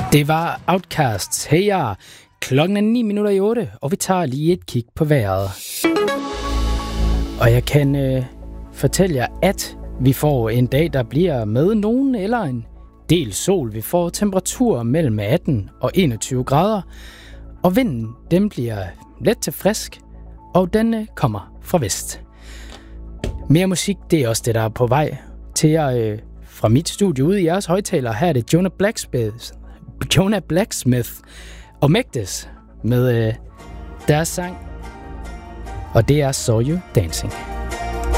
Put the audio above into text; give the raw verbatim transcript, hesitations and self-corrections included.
Det var Outcasts. Hey ja, klokken er ni minutter i otte, og vi tager lige et kig på vejret. Og jeg kan øh, fortælle jer, at vi får en dag, der bliver med nogen eller en del sol. Vi får temperaturer mellem atten og enogtyve grader, og vinden den bliver let til frisk, og den øh, kommer fra vest. Mere musik, det er også det, der er på vej til jer øh, fra mit studie ude i jeres højtaler. Her er det Jonah Blacksmith, Jonah Blacksmith og Mægtes med øh, deres sang, og det er Saw You Dancing.